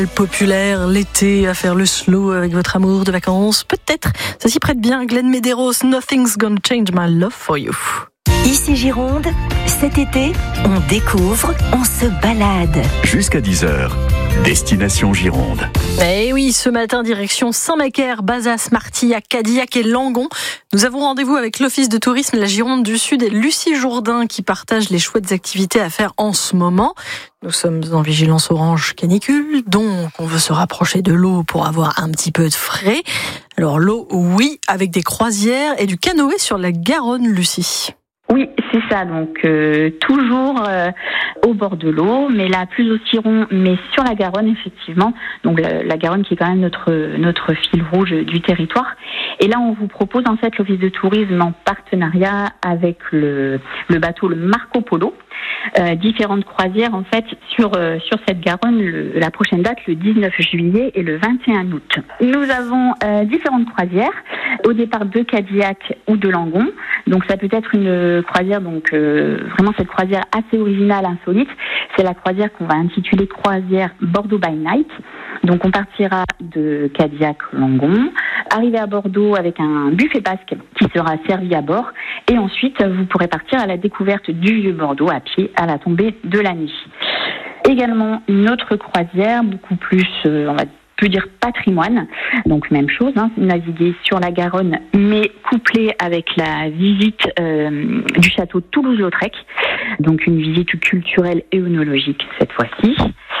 Populaire, l'été, à faire le slow avec votre amour de vacances. Peut-être, ça s'y prête bien. Glenn Medeiros, Nothing's Gonna Change My Love for You. Ici Gironde, cet été, on découvre, on se balade. Jusqu'à 10h, Destination Gironde. Eh oui, ce matin, direction Saint-Macaire, Bazas, Martillac, Cadillac et Langon. Nous avons rendez-vous avec l'Office de tourisme La Gironde du Sud et Lucie Jourdain qui partage les chouettes activités à faire en ce moment. Nous sommes en vigilance orange canicule, donc on veut se rapprocher de l'eau pour avoir un petit peu de frais. Alors l'eau, oui, avec des croisières et du canoë sur la Garonne, Lucie. Oui, c'est ça. Donc toujours au bord de l'eau, mais là plus au Ciron, mais sur la Garonne effectivement. Donc la Garonne qui est quand même notre fil rouge du territoire. Et là, on vous propose en fait l'Office de tourisme en partenariat avec le bateau le Marco Polo. Différentes croisières en fait sur cette Garonne, la prochaine date le 19 juillet et le 21 août. Nous avons différentes croisières au départ de Cadillac ou de Langon. Donc ça peut être une croisière vraiment cette croisière assez originale, insolite. C'est la croisière qu'on va intituler croisière Bordeaux by Night. Donc on partira de Cadillac-Langon, arriver à Bordeaux avec un buffet basque qui sera servi à bord et ensuite vous pourrez partir à la découverte du vieux Bordeaux à pied à la tombée de la nuit. Également une autre croisière beaucoup plus, on va plus dire patrimoine, donc même chose, naviguer sur la Garonne mais couplé avec la visite du château Toulouse-Lautrec, donc une visite culturelle et œnologique cette fois-ci.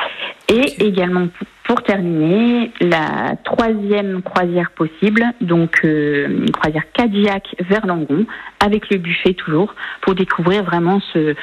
Et également, pour terminer, la troisième croisière possible, donc une croisière Cadillac vers Langon, avec le buffet toujours, pour découvrir vraiment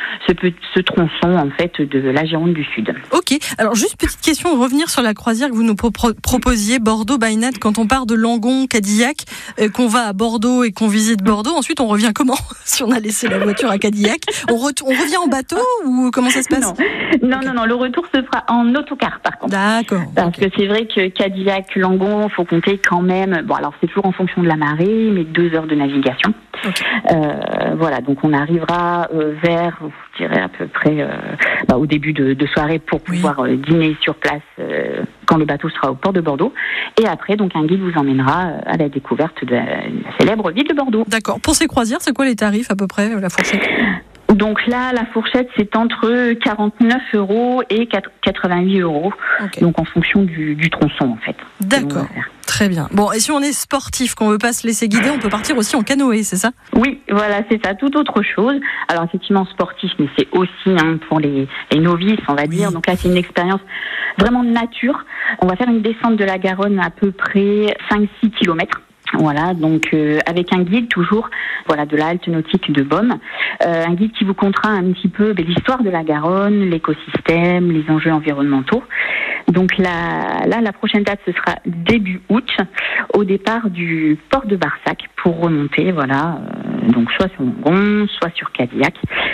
ce tronçon en fait de la Gironde du Sud. Ok, alors juste petite question, revenir sur la croisière que vous nous proposiez, Bordeaux by Night, quand on part de Langon, Cadillac, qu'on va à Bordeaux et qu'on visite Bordeaux, ensuite on revient comment? Si on a laissé la voiture à Cadillac, on revient en bateau ou comment ça se passe? Non, le retour se fera en autocar par contre. D'accord. Parce que c'est vrai que Cadillac, Langon, faut compter quand même, bon alors c'est toujours en fonction de la marée, mais 2 heures de navigation. Okay. Voilà, donc on arrivera vers, je dirais à peu près au début de soirée pour pouvoir dîner sur place quand le bateau sera au port de Bordeaux. Et après, donc un guide vous emmènera à la découverte de la célèbre ville de Bordeaux. D'accord. Pour ces croisières, c'est quoi les tarifs à peu près, la fourchette? Donc là, la fourchette, c'est entre 49 € et 88 €. Okay. Donc en fonction du tronçon, en fait. D'accord. Très bien. Bon, et si on est sportif, qu'on veut pas se laisser guider, on peut partir aussi en canoë, c'est ça? Oui, voilà, c'est ça. Tout autre chose. Alors effectivement, sportif, mais c'est aussi pour les novices, on va dire. Donc là, c'est une expérience vraiment de nature. On va faire une descente de la Garonne à peu près 5-6 kilomètres. Voilà, donc avec un guide toujours, de la halte nautique de Beaume, un guide qui vous contera un petit peu l'histoire de la Garonne, l'écosystème, les enjeux environnementaux. Donc la prochaine date ce sera début août, au départ du port de Barsac pour remonter, donc soit sur Langon, soit sur Cadillac.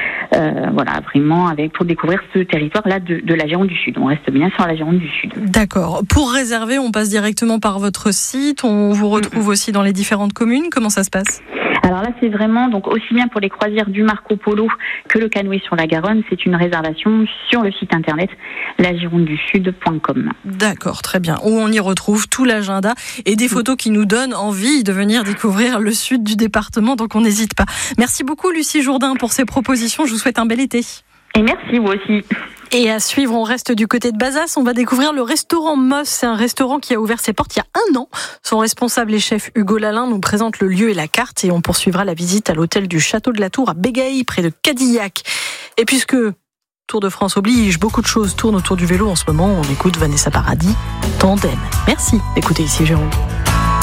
Vraiment pour découvrir ce territoire-là de la Gironde du Sud. On reste bien sur la Gironde du Sud. D'accord. Pour réserver, on passe directement par votre site. On vous retrouve aussi dans les différentes communes. Comment ça se passe ? Alors là, c'est vraiment, donc aussi bien pour les croisières du Marco Polo que le canoë sur la Garonne, c'est une réservation sur le site internet lagirondedusud.com. D'accord, très bien. Où on y retrouve tout l'agenda et des photos qui nous donnent envie de venir découvrir le sud du département, donc on n'hésite pas. Merci beaucoup Lucie Jourdain pour ces propositions. Je vous souhaite un bel été. Et merci, vous aussi. Et à suivre, on reste du côté de Bazas. On va découvrir le restaurant Moss. C'est un restaurant qui a ouvert ses portes il y a 1 an. Son responsable et chef Hugo Lalin nous présente le lieu et la carte. Et on poursuivra la visite à l'hôtel du Château de la Tour à Bégaï, près de Cadillac. Et puisque Tour de France oblige, beaucoup de choses tournent autour du vélo en ce moment, on écoute Vanessa Paradis, Tandem. Merci d'écouter Ici Gironde.